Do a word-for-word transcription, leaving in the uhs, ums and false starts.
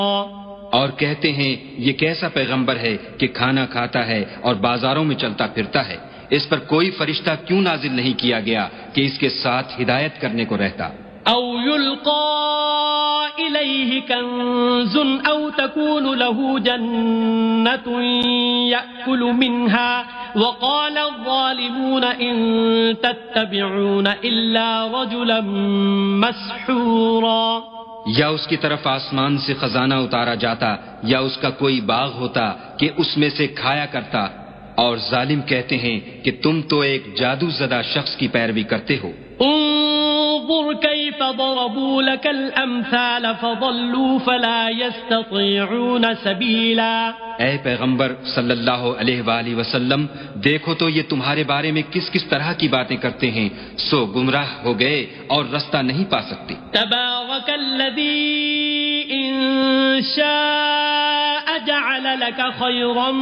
اور کہتے ہیں یہ کیسا پیغمبر ہے کہ کھانا کھاتا ہے اور بازاروں میں چلتا پھرتا ہے، اس پر کوئی فرشتہ کیوں نازل نہیں کیا گیا کہ اس کے ساتھ ہدایت کرنے کو رہتا؟ او یلقا الیہ کنز او تکون له جنت یأکل منها وقال الظالمون ان تتبعون الا رجلا مسحورا. یا اس کی طرف آسمان سے خزانہ اتارا جاتا یا اس کا کوئی باغ ہوتا کہ اس میں سے کھایا کرتا، اور ظالم کہتے ہیں کہ تم تو ایک جادو زدہ شخص کی پیروی کرتے ہو. انظر كيف ضربوا لك الامثال فضلوا فلا يستطيعون سبيلا. اے پیغمبر صلی اللہ علیہ وآلہ وسلم، دیکھو تو یہ تمہارے بارے میں کس کس طرح کی باتیں کرتے ہیں، سو گمراہ ہو گئے اور رستہ نہیں پا سکتے. تبارك الذي ان شاء جعل لك خيرا